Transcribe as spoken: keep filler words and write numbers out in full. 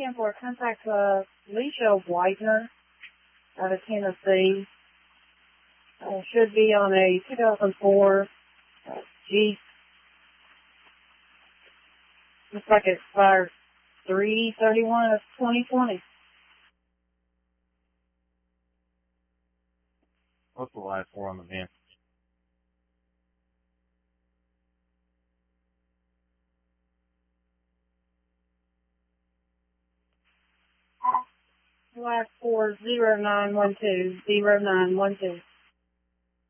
ten four, contact uh, Leisha Widener out of Tennessee. Uh, should be on a two thousand four uh, Jeep. Looks like it expired three thirty-one of twenty twenty. What's the last four on the V I N? Last four zero nine one two zero nine one two.